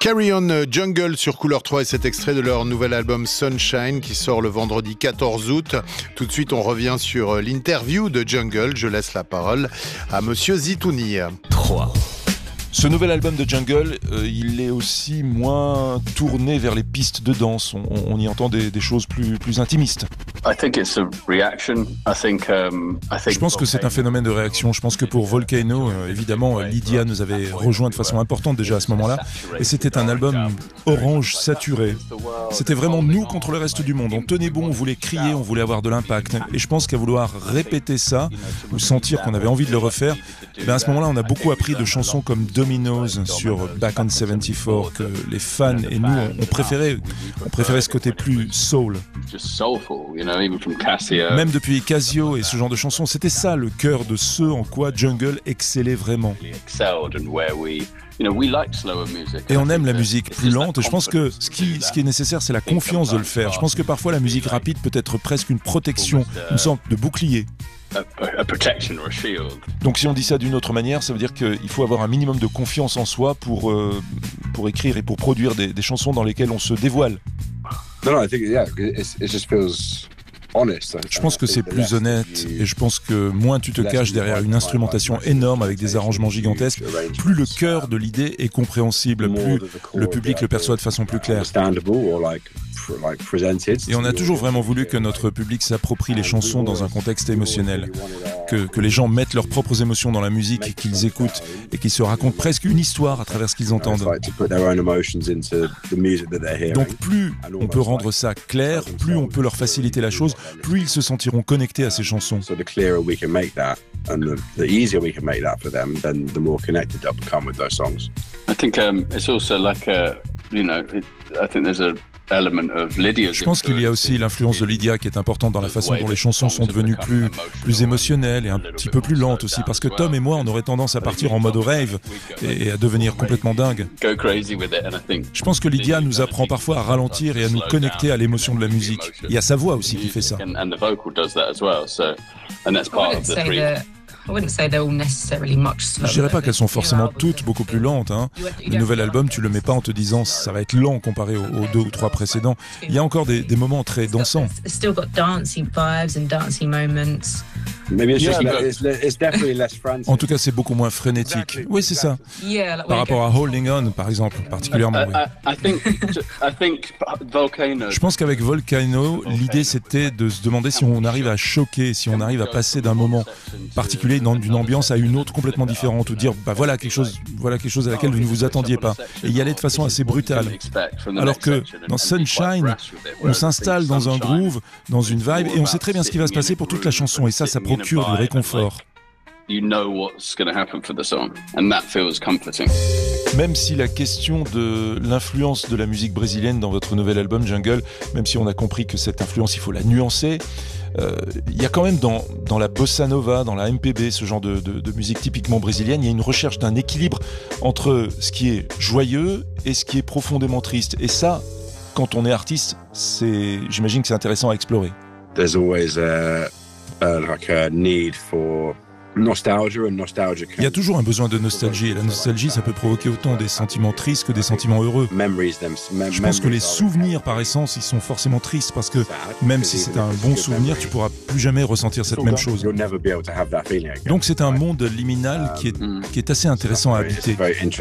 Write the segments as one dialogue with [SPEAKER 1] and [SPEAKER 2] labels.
[SPEAKER 1] Carry On Jungle sur Couleur 3 et cet extrait de leur nouvel album Sunshine qui sort le vendredi 14 août. Tout de suite, on revient sur l'interview de Jungle. Je laisse la parole à Monsieur Zitouni.
[SPEAKER 2] 3. Ce nouvel album de Jungle, il est aussi moins tourné vers les pistes de danse. On y entend des choses plus intimistes. Je pense que c'est un phénomène de réaction. Je pense que pour Volcano, évidemment, Lydia nous avait rejoint de façon importante déjà à ce moment-là. Et c'était un album orange saturé. C'était vraiment nous contre le reste du monde. On tenait bon, on voulait crier, on voulait avoir de l'impact. Et je pense qu'à vouloir répéter ça, ou sentir qu'on avait envie de le refaire, à ce moment-là, on a beaucoup appris de chansons comme Dominoes sur Back on 74 que les fans et nous on préférait ce côté plus soul. Même depuis Casio et ce genre de chansons, c'était ça le cœur de ce en quoi Jungle excellait vraiment. Et on aime la musique plus lente et je pense que ce qui est nécessaire, c'est la confiance de le faire. Je pense que parfois la musique rapide peut être presque une protection, une sorte de bouclier. Donc si on dit ça d'une autre manière, ça veut dire qu'il faut avoir un minimum de confiance en soi pour écrire et pour produire des chansons dans lesquelles on se dévoile. Je pense que c'est plus honnête et je pense que moins tu te caches derrière une instrumentation énorme avec des arrangements gigantesques, plus le cœur de l'idée est compréhensible, plus le public le perçoit de façon plus claire. Et on a toujours vraiment voulu que notre public s'approprie les chansons dans un contexte émotionnel, que les gens mettent leurs propres émotions dans la musique, qu'ils écoutent et qu'ils se racontent presque une histoire à travers ce qu'ils entendent. Donc plus on peut rendre ça clair, plus on peut leur faciliter la chose, plus ils se sentiront connectés à ces chansons. Je pense qu'il y a aussi l'influence de Lydia qui est importante dans la façon dont les chansons sont devenues plus émotionnelles et un petit peu plus lentes aussi, parce que Tom et moi on aurait tendance à partir en mode rave et à devenir complètement dingue. Je pense que Lydia nous apprend parfois à ralentir et à nous connecter à l'émotion de la musique. Il y a sa voix aussi qui fait ça. Je dirais pas qu'elles sont forcément toutes beaucoup plus lentes. Le nouvel album, tu le mets pas en te disant ça va être lent comparé aux 2 ou 3 précédents. Il y a encore des moments très dansants. En tout cas, c'est beaucoup moins frénétique. Oui, c'est ça. Par rapport à Holding On, par exemple, particulièrement. Oui. Je pense qu'avec Volcano, l'idée c'était de se demander si on arrive à choquer, si on arrive à passer d'un moment particulier, d'une ambiance à une autre complètement différente, ou dire voilà quelque chose à laquelle vous ne vous attendiez pas, et y aller de façon assez brutale. Alors que dans Sunshine, on s'installe dans un groove, dans une vibe, et on sait très bien ce qui va se passer pour toute la chanson, et ça procure du réconfort. Même si la question de l'influence de la musique brésilienne dans votre nouvel album Jungle, même si on a compris que cette influence, il faut la nuancer, il y a quand même dans la bossa nova, dans la MPB, ce genre de musique typiquement brésilienne, il y a une recherche d'un équilibre entre ce qui est joyeux et ce qui est profondément triste. Et ça, quand on est artiste, j'imagine que c'est intéressant à explorer.
[SPEAKER 3] There's always a need for
[SPEAKER 2] Il y a toujours un besoin de nostalgie, et la nostalgie, ça peut provoquer autant des sentiments tristes que des sentiments heureux. Je pense que les souvenirs, par essence, ils sont forcément tristes, parce que même si c'est un bon souvenir, tu pourras plus jamais ressentir cette même chose. Donc c'est un monde liminal qui est assez intéressant à habiter.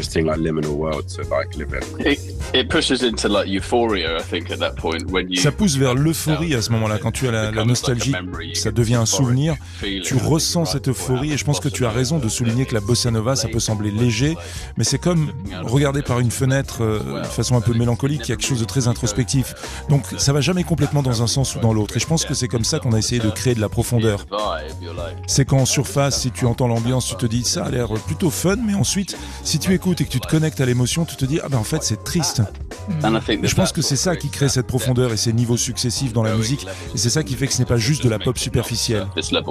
[SPEAKER 2] Ça pousse vers l'euphorie à ce moment-là. Quand tu as la nostalgie, ça devient un souvenir, tu ressens cette euphorie. Et je pense que tu as raison de souligner que la bossa nova, ça peut sembler léger, mais c'est comme regarder par une fenêtre de façon un peu mélancolique, il y a quelque chose de très introspectif. Donc ça va jamais complètement dans un sens ou dans l'autre. Et je pense que c'est comme ça qu'on a essayé de créer de la profondeur. C'est qu'en surface, si tu entends l'ambiance, tu te dis ça a l'air plutôt fun, mais ensuite, si tu écoutes et que tu te connectes à l'émotion, tu te dis en fait c'est triste. Et je pense que c'est ça qui crée cette profondeur et ces niveaux successifs dans la musique, et c'est ça qui fait que ce n'est pas juste de la pop superficielle.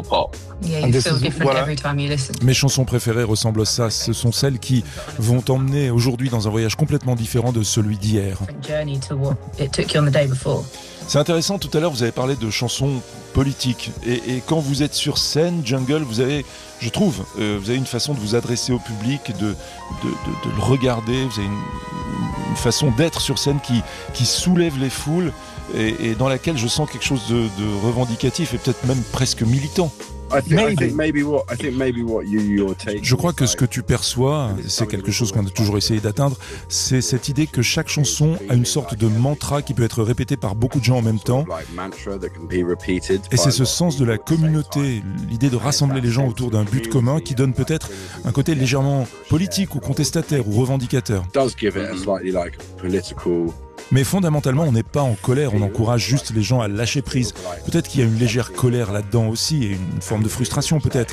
[SPEAKER 2] Mes chansons préférées ressemblent à ça. Ce sont celles qui vont t'emmener aujourd'hui dans un voyage complètement différent de celui d'hier. C'est intéressant, tout à l'heure vous avez parlé de chansons politiques et quand vous êtes sur scène, Jungle, vous avez, je trouve, vous avez une façon de vous adresser au public, de le regarder, vous avez une façon d'être sur scène qui soulève les foules et dans laquelle je sens quelque chose de revendicatif et peut-être même presque militant. Je crois que ce que tu perçois, c'est quelque chose qu'on a toujours essayé d'atteindre, c'est cette idée que chaque chanson a une sorte de mantra qui peut être répété par beaucoup de gens en même temps. Et c'est ce sens de la communauté, l'idée de rassembler les gens autour d'un but commun qui donne peut-être un côté légèrement politique ou contestataire ou revendicateur. Mais fondamentalement, on n'est pas en colère, on encourage juste les gens à lâcher prise. Peut-être qu'il y a une légère colère là-dedans aussi, et une forme de frustration peut-être.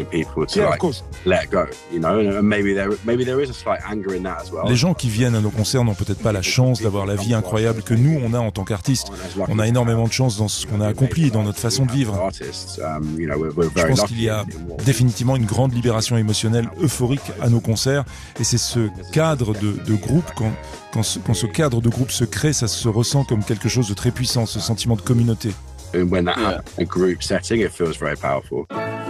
[SPEAKER 2] Les gens qui viennent à nos concerts n'ont peut-être pas la chance d'avoir la vie incroyable que nous, on a en tant qu'artistes. On a énormément de chance dans ce qu'on a accompli, dans notre façon de vivre. Je pense qu'il y a définitivement une grande libération émotionnelle euphorique à nos concerts, et c'est ce cadre de groupe, quand ce cadre de groupe se crée, ça se ressent comme quelque chose de très puissant, ce sentiment de communauté.
[SPEAKER 3] And when that a group setting, it feels very powerful.